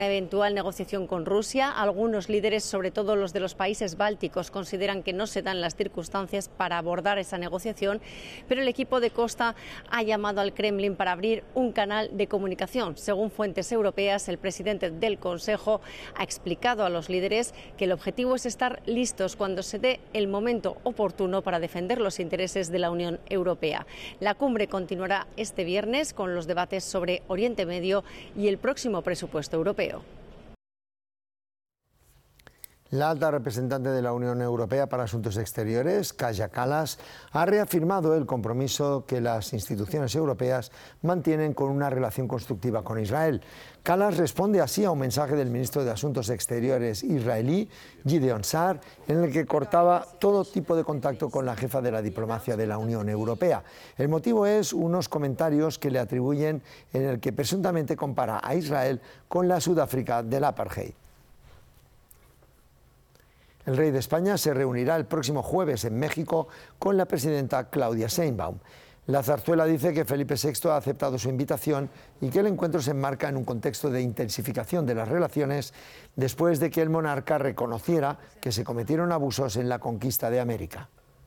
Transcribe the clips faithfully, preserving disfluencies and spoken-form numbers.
Eventual negociación con Rusia. Algunos líderes, sobre todo los de los países bálticos, consideran que no se dan las circunstancias para abordar esa negociación, pero el equipo de Costa ha llamado al Kremlin para abrir un canal de comunicación. Según fuentes europeas, el presidente del Consejo ha explicado a los líderes que el objetivo es estar listos cuando se dé el momento oportuno para defender los intereses de la Unión Europea. La cumbre continuará este viernes con los debates sobre Oriente Medio y el próximo presupuesto europeo. La alta representante de la Unión Europea para Asuntos Exteriores, Kaja Kallas, ha reafirmado el compromiso que las instituciones europeas mantienen con una relación constructiva con Israel. Kallas responde así a un mensaje del ministro de Asuntos Exteriores israelí, Gideon Sa'ar, en el que cortaba todo tipo de contacto con la jefa de la diplomacia de la Unión Europea. El motivo es unos comentarios que le atribuyen en el que presuntamente compara a Israel con la Sudáfrica del apartheid. El rey de España se reunirá el próximo jueves en México con la presidenta Claudia Sheinbaum. La zarzuela dice que Felipe sexto ha aceptado su invitación y que el encuentro se enmarca en un contexto de intensificación de las relaciones después de que el monarca reconociera que se cometieron abusos en la conquista de América.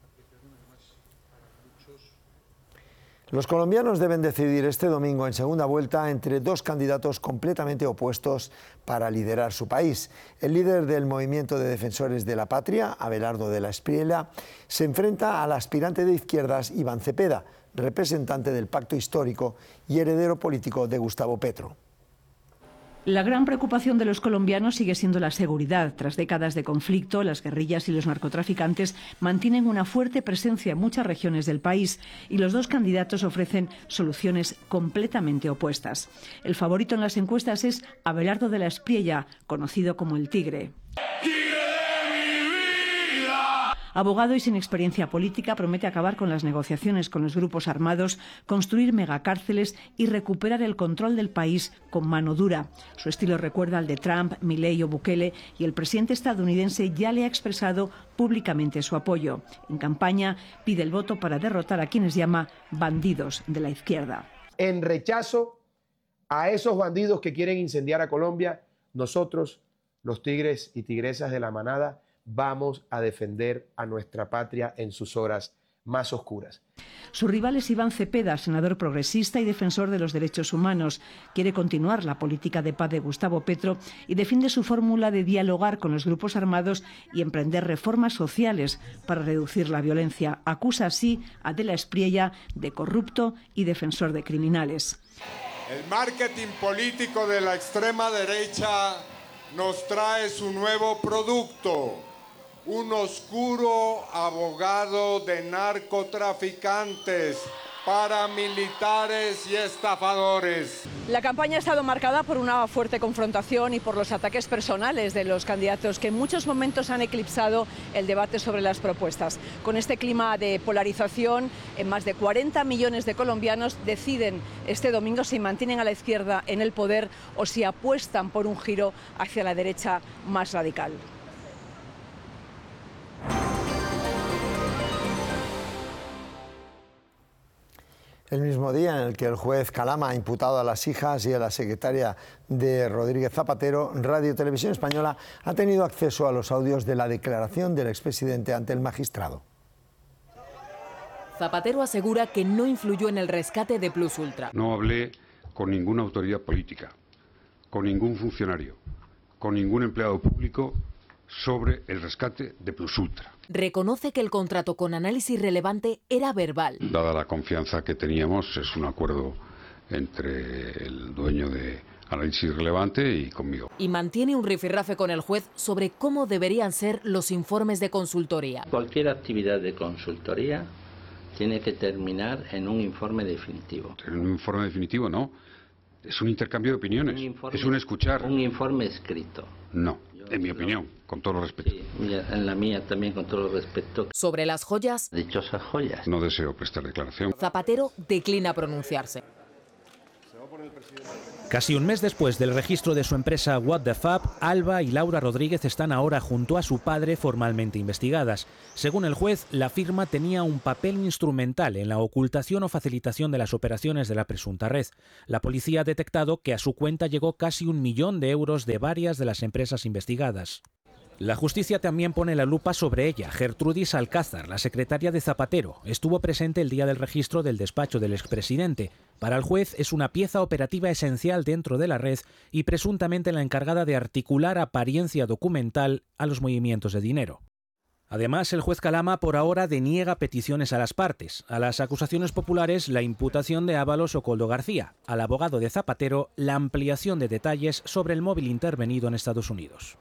Los colombianos deben decidir este domingo en segunda vuelta entre dos candidatos completamente opuestos para liderar su país. El líder del Movimiento de Defensores de la Patria, Abelardo de la Espriella, se enfrenta al aspirante de izquierdas Iván Cepeda, representante del Pacto Histórico y heredero político de Gustavo Petro. La gran preocupación de los colombianos sigue siendo la seguridad. Tras décadas de conflicto, las guerrillas y los narcotraficantes mantienen una fuerte presencia en muchas regiones del país y los dos candidatos ofrecen soluciones completamente opuestas. El favorito en las encuestas es Abelardo de la Espriella, conocido como el Tigre. Abogado y sin experiencia política, promete acabar con las negociaciones con los grupos armados, construir megacárceles y recuperar el control del país con mano dura. Su estilo recuerda al de Trump, Milei o Bukele, y el presidente estadounidense ya le ha expresado públicamente su apoyo. En campaña pide el voto para derrotar a quienes llama bandidos de la izquierda. En rechazo a esos bandidos que quieren incendiar a Colombia, nosotros, los tigres y tigresas de la manada, vamos a defender a nuestra patria en sus horas más oscuras. Su rival es Iván Cepeda, senador progresista y defensor de los derechos humanos. Quiere continuar la política de paz de Gustavo Petro y defiende su fórmula de dialogar con los grupos armados y emprender reformas sociales para reducir la violencia. Acusa así a De la Espriella de corrupto y defensor de criminales. El marketing político de la extrema derecha nos trae su nuevo producto. Un oscuro abogado de narcotraficantes, paramilitares y estafadores. La campaña ha estado marcada por una fuerte confrontación y por los ataques personales de los candidatos que en muchos momentos han eclipsado el debate sobre las propuestas. Con este clima de polarización, en más de cuarenta millones de colombianos deciden este domingo si mantienen a la izquierda en el poder o si apuestan por un giro hacia la derecha más radical. El mismo día en el que el juez Calama ha imputado a las hijas y a la secretaria de Rodríguez Zapatero, Radio Televisión Española ha tenido acceso a los audios de la declaración del expresidente ante el magistrado. Zapatero asegura que no influyó en el rescate de Plus Ultra. No hablé con ninguna autoridad política, con ningún funcionario, con ningún empleado público sobre el rescate de Plus Ultra. Reconoce que el contrato con análisis relevante era verbal. Dada la confianza que teníamos, es un acuerdo entre el dueño de Análisis Relevante y conmigo. Y mantiene un rifirrafe con el juez sobre cómo deberían ser los informes de consultoría. Cualquier actividad de consultoría tiene que terminar en un informe definitivo. En un informe definitivo no, es un intercambio de opiniones, un informe, es un escuchar. Un informe escrito. No, en mi opinión, con todo el respeto. Sí, en la mía también, con todo el respeto. Sobre las joyas. Dichosas joyas. No deseo prestar declaración. Zapatero declina pronunciarse. Casi un mes después del registro de su empresa What the Fab, Alba y Laura Rodríguez están ahora junto a su padre formalmente investigadas. Según el juez, la firma tenía un papel instrumental en la ocultación o facilitación de las operaciones de la presunta red. La policía ha detectado que a su cuenta llegó casi un millón de euros de varias de las empresas investigadas. La justicia también pone la lupa sobre ella. Gertrudis Alcázar, la secretaria de Zapatero, estuvo presente el día del registro del despacho del expresidente. Para el juez es una pieza operativa esencial dentro de la red y presuntamente la encargada de articular apariencia documental a los movimientos de dinero. Además, el juez Calama por ahora deniega peticiones a las partes. A las acusaciones populares, la imputación de Ábalos o Koldo García. Al abogado de Zapatero, la ampliación de detalles sobre el móvil intervenido en Estados Unidos.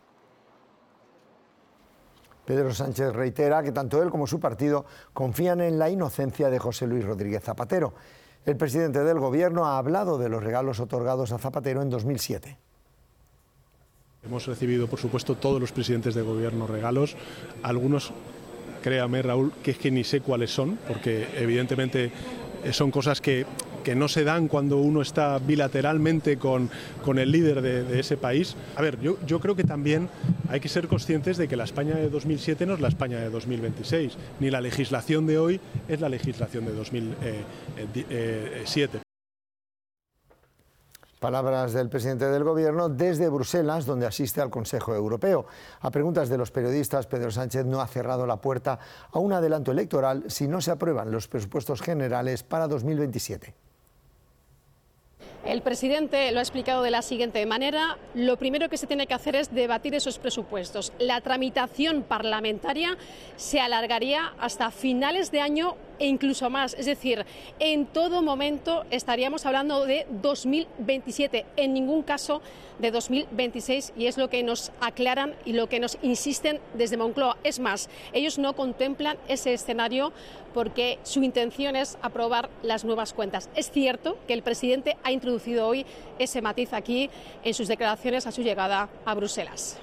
Pedro Sánchez reitera que tanto él como su partido confían en la inocencia de José Luis Rodríguez Zapatero. El presidente del Gobierno ha hablado de los regalos otorgados a Zapatero en dos mil siete. Hemos recibido, por supuesto, todos los presidentes de Gobierno regalos. Algunos, créame, Raúl, que es que ni sé cuáles son, porque evidentemente son cosas que, que no se dan cuando uno está bilateralmente con, con el líder de, de ese país. A ver, yo, yo creo que también hay que ser conscientes de que la España de dos mil siete no es la España de dos mil veintiséis, ni la legislación de hoy es la legislación de dos mil siete. Palabras del presidente del Gobierno desde Bruselas, donde asiste al Consejo Europeo. A preguntas de los periodistas, Pedro Sánchez no ha cerrado la puerta a un adelanto electoral si no se aprueban los presupuestos generales para dos mil veintisiete. El presidente lo ha explicado de la siguiente manera: lo primero que se tiene que hacer es debatir esos presupuestos. La tramitación parlamentaria se alargaría hasta finales de año e incluso más, es decir, en todo momento estaríamos hablando de dos mil veintisiete, en ningún caso de dos mil veintiséis, y es lo que nos aclaran y lo que nos insisten desde Moncloa. Es más, ellos no contemplan ese escenario porque su intención es aprobar las nuevas cuentas. Es cierto que el presidente ha introducido hoy ese matiz aquí en sus declaraciones a su llegada a Bruselas.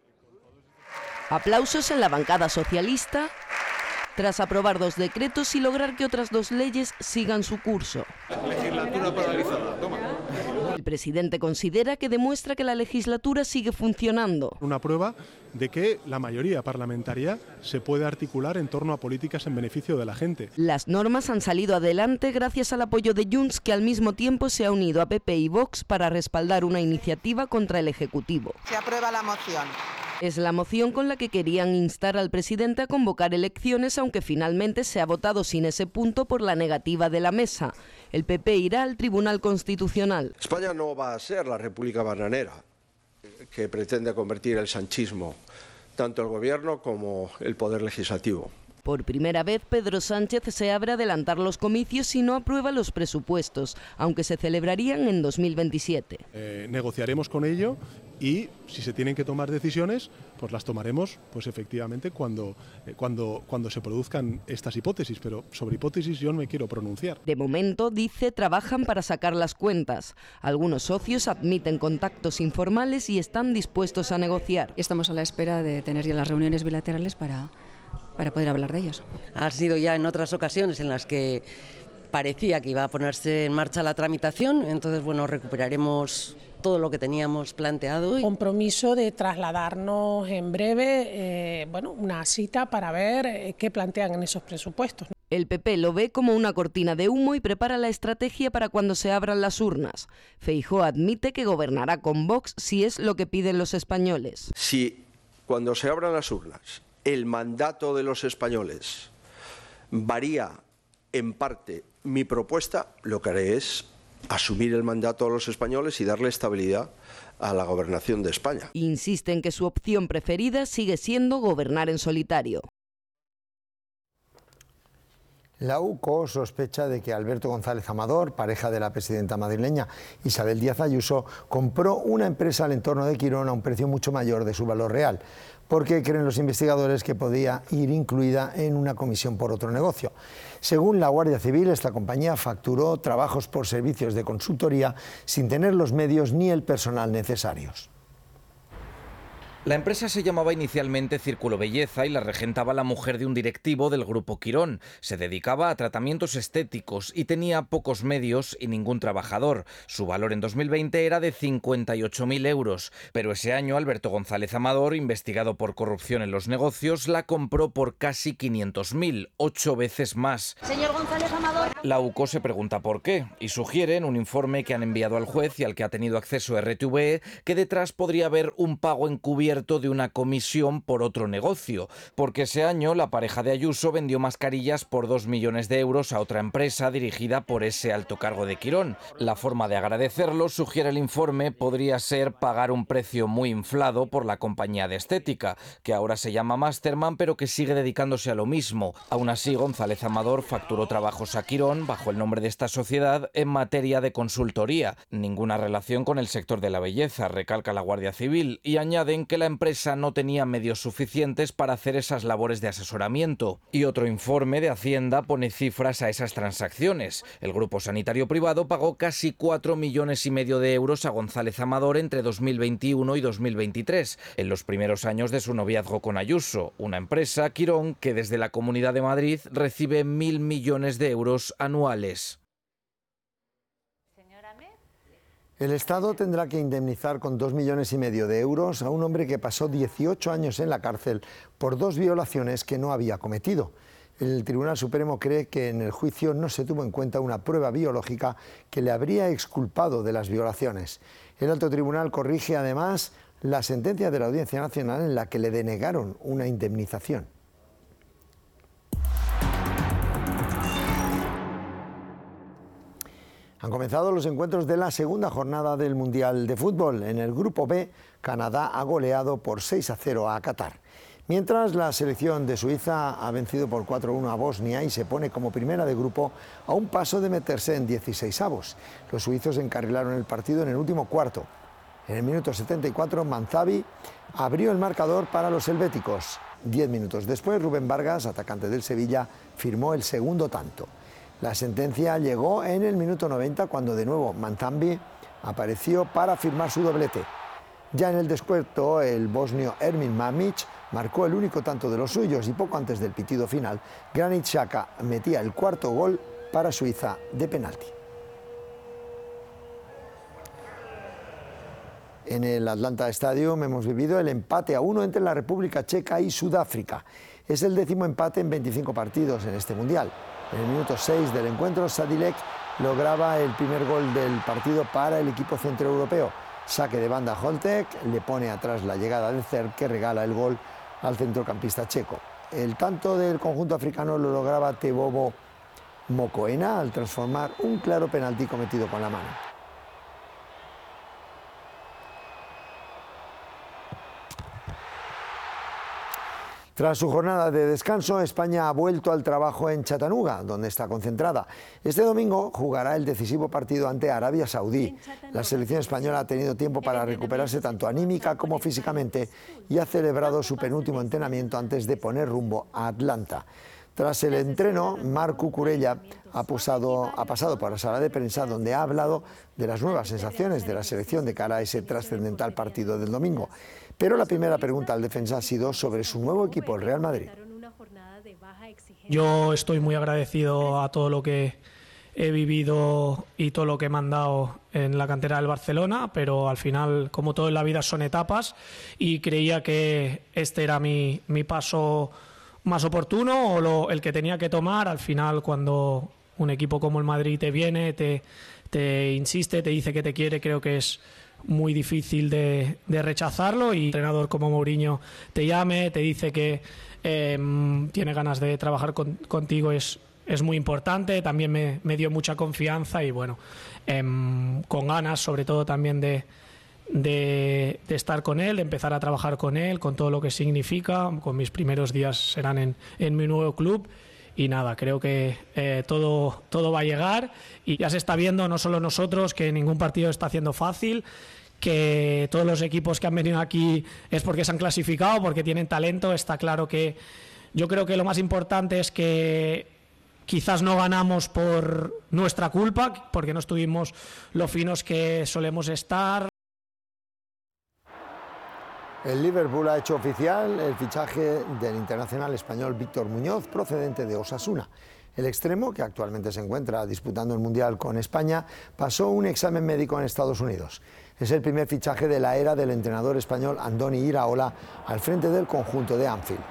Aplausos en la bancada socialista tras aprobar dos decretos y lograr que otras dos leyes sigan su curso. Legislatura paralizada. Toma. El presidente considera que demuestra que la legislatura sigue funcionando. Una prueba de que la mayoría parlamentaria se puede articular en torno a políticas en beneficio de la gente. Las normas han salido adelante gracias al apoyo de Junts, que al mismo tiempo se ha unido a P P y Vox para respaldar una iniciativa contra el Ejecutivo. Se aprueba la moción. Es la moción con la que querían instar al presidente a convocar elecciones, aunque finalmente se ha votado sin ese punto por la negativa de la mesa. El P P irá al Tribunal Constitucional. España no va a ser la república bananera que pretende convertir el sanchismo, tanto el gobierno como el poder legislativo. Por primera vez, Pedro Sánchez se abre a adelantar los comicios si no aprueba los presupuestos, aunque se celebrarían en dos mil veintisiete. Eh, negociaremos con ello y si se tienen que tomar decisiones, pues las tomaremos, pues efectivamente cuando, eh, cuando, cuando se produzcan estas hipótesis, pero sobre hipótesis yo no me quiero pronunciar. De momento, dice, trabajan para sacar las cuentas. Algunos socios admiten contactos informales y están dispuestos a negociar. Estamos a la espera de tener ya las reuniones bilaterales para... para poder hablar de ellos. Ha sido ya en otras ocasiones en las que parecía que iba a ponerse en marcha la tramitación, entonces bueno, recuperaremos todo lo que teníamos planteado. Compromiso de trasladarnos en breve eh, bueno, una cita para ver eh, qué plantean en esos presupuestos. El P P lo ve como una cortina de humo y prepara la estrategia para cuando se abran las urnas. Feijóo admite que gobernará con Vox si es lo que piden los españoles. Si cuando se abran las urnas el mandato de los españoles varía en parte mi propuesta, lo que haré es asumir el mandato de los españoles y darle estabilidad a la gobernación de España. Insiste en que su opción preferida sigue siendo gobernar en solitario. La U C O sospecha de que Alberto González Amador, pareja de la presidenta madrileña Isabel Díaz Ayuso, compró una empresa al entorno de Quirón a un precio mucho mayor de su valor real, porque creen los investigadores que podía ir incluida en una comisión por otro negocio. Según la Guardia Civil, esta compañía facturó trabajos por servicios de consultoría sin tener los medios ni el personal necesarios. La empresa se llamaba inicialmente Círculo Belleza y la regentaba la mujer de un directivo del Grupo Quirón. Se dedicaba a tratamientos estéticos y tenía pocos medios y ningún trabajador. Su valor en dos mil veinte era de cincuenta y ocho mil euros. Pero ese año Alberto González Amador, investigado por corrupción en los negocios, la compró por casi quinientos mil, ocho veces más. Señor González Amador. La UCO se pregunta por qué y sugiere en un informe que han enviado al juez y al que ha tenido acceso R T V E que detrás podría haber un pago encubierto de una comisión por otro negocio, porque ese año la pareja de Ayuso vendió mascarillas por dos millones de euros a otra empresa dirigida por ese alto cargo de Quirón. La forma de agradecerlo, sugiere el informe, podría ser pagar un precio muy inflado por la compañía de estética, que ahora se llama Masterman, pero que sigue dedicándose a lo mismo. Aún así, González Amador facturó trabajos a Quirón bajo el nombre de esta sociedad en materia de consultoría. Ninguna relación con el sector de la belleza, recalca la Guardia Civil, y añaden que la empresa no tenía medios suficientes para hacer esas labores de asesoramiento. Y otro informe de Hacienda pone cifras a esas transacciones. El grupo sanitario privado pagó casi cuatro millones y medio de euros a González Amador entre dos mil veintiuno y dos mil veintitrés, en los primeros años de su noviazgo con Ayuso, una empresa, Quirón, que desde la Comunidad de Madrid recibe mil millones de euros anuales. El Estado tendrá que indemnizar con dos millones y medio de euros a un hombre que pasó dieciocho años en la cárcel por dos violaciones que no había cometido. El Tribunal Supremo cree que en el juicio no se tuvo en cuenta una prueba biológica que le habría exculpado de las violaciones. El Alto Tribunal corrige además la sentencia de la Audiencia Nacional en la que le denegaron una indemnización. Han comenzado los encuentros de la segunda jornada del Mundial de Fútbol. En el Grupo B, Canadá ha goleado por seis a cero a Qatar. Mientras, la selección de Suiza ha vencido por cuatro a uno a Bosnia y se pone como primera de grupo a un paso de meterse en dieciseisavos. Los suizos encarrilaron el partido en el último cuarto. En el minuto setenta y cuatro, Manzavi abrió el marcador para los helvéticos. Diez minutos después, Rubén Vargas, atacante del Sevilla, firmó el segundo tanto. La sentencia llegó en el minuto noventa cuando de nuevo Manzambi apareció para firmar su doblete. Ya en el descuento, el bosnio Ermin Mamic marcó el único tanto de los suyos y poco antes del pitido final, Granit Xhaka metía el cuarto gol para Suiza de penalti. En el Atlanta Stadium hemos vivido el empate a uno entre la República Checa y Sudáfrica. Es el décimo empate en veinticinco partidos en este Mundial. En el minuto seis del encuentro, Sadilek lograba el primer gol del partido para el equipo centroeuropeo. Saque de banda Holtek, le pone atrás la llegada de Cerv, que regala el gol al centrocampista checo. El tanto del conjunto africano lo lograba Tebogo Mokoena al transformar un claro penalti cometido con la mano. Tras su jornada de descanso, España ha vuelto al trabajo en Chattanooga, donde está concentrada. Este domingo jugará el decisivo partido ante Arabia Saudí. La selección española ha tenido tiempo para recuperarse tanto anímica como físicamente y ha celebrado su penúltimo entrenamiento antes de poner rumbo a Atlanta. Tras el entreno, Marc Cucurella ha, posado, ha pasado por la sala de prensa donde ha hablado de las nuevas sensaciones de la selección de cara a ese trascendental partido del domingo. Pero la primera pregunta al defensa ha sido sobre su nuevo equipo, el Real Madrid. Yo estoy muy agradecido a todo lo que he vivido y todo lo que me han dado en la cantera del Barcelona, pero al final, como todo en la vida, son etapas y creía que este era mi, mi paso más oportuno o lo, el que tenía que tomar. Al final, cuando un equipo como el Madrid te viene, te, te insiste, te dice que te quiere, creo que es muy difícil de, de rechazarlo, y un entrenador como Mourinho te llame, te dice que eh, tiene ganas de trabajar con, contigo, es, es muy importante. También me, me dio mucha confianza y bueno, eh, con ganas sobre todo también de, de, de estar con él, de empezar a trabajar con él, con todo lo que significa. Con mis primeros días serán en, en mi nuevo club. Y nada, creo que eh, todo, todo va a llegar y ya se está viendo, no solo nosotros, que ningún partido está haciendo fácil, que todos los equipos que han venido aquí es porque se han clasificado, porque tienen talento. Está claro que yo creo que lo más importante es que quizás no ganamos por nuestra culpa, porque no estuvimos lo finos que solemos estar. El Liverpool ha hecho oficial el fichaje del internacional español Víctor Muñoz, procedente de Osasuna. El extremo, que actualmente se encuentra disputando el Mundial con España, pasó un examen médico en Estados Unidos. Es el primer fichaje de la era del entrenador español Andoni Iraola al frente del conjunto de Anfield.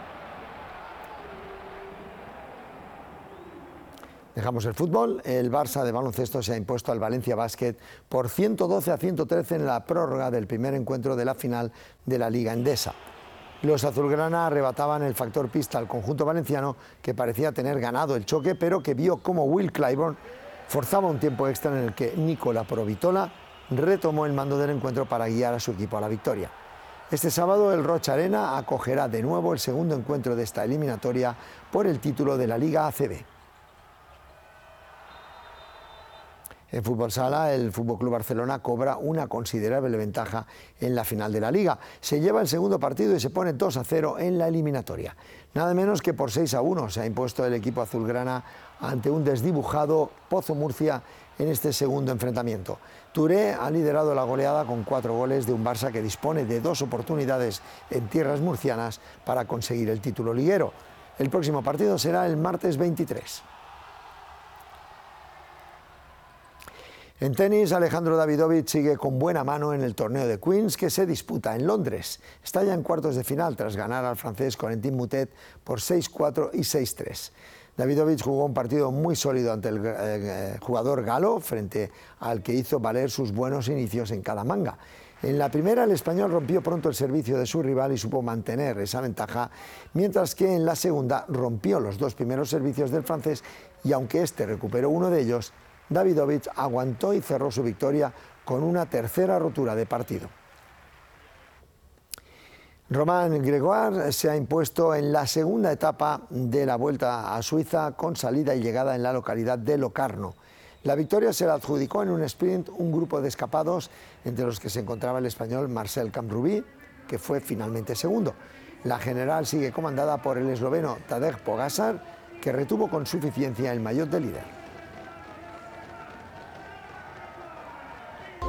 Dejamos el fútbol. El Barça de baloncesto se ha impuesto al Valencia Basket por ciento doce a ciento trece en la prórroga del primer encuentro de la final de la Liga Endesa. Los azulgrana arrebataban el factor pista al conjunto valenciano, que parecía tener ganado el choque, pero que vio cómo Will Clyburn forzaba un tiempo extra en el que Nicola Provitola retomó el mando del encuentro para guiar a su equipo a la victoria. Este sábado el Rocha Arena acogerá de nuevo el segundo encuentro de esta eliminatoria por el título de la Liga A C B. En fútbol sala, el F C Barcelona cobra una considerable ventaja en la final de la Liga. Se lleva el segundo partido y se pone dos a cero en la eliminatoria. Nada menos que por seis a uno se ha impuesto el equipo azulgrana ante un desdibujado Pozo Murcia en este segundo enfrentamiento. Touré ha liderado la goleada con cuatro goles de un Barça que dispone de dos oportunidades en tierras murcianas para conseguir el título liguero. El próximo partido será el martes veintitrés. En tenis, Alejandro Davidovich sigue con buena mano en el torneo de Queens que se disputa en Londres. Está ya en cuartos de final tras ganar al francés Corentin Moutet por seis cuatro y seis tres. Davidovich jugó un partido muy sólido ante el eh, jugador galo, frente al que hizo valer sus buenos inicios en cada manga. En la primera, el español rompió pronto el servicio de su rival y supo mantener esa ventaja, mientras que en la segunda rompió los dos primeros servicios del francés y aunque este recuperó uno de ellos, Davidovich aguantó y cerró su victoria con una tercera rotura de partido. Romain Grégoire se ha impuesto en la segunda etapa de la Vuelta a Suiza con salida y llegada en la localidad de Locarno. La victoria se la adjudicó en un sprint un grupo de escapados, entre los que se encontraba el español Marcel Camprubí, que fue finalmente segundo. La general sigue comandada por el esloveno Tadej Pogačar, que retuvo con suficiencia el maillot de líder.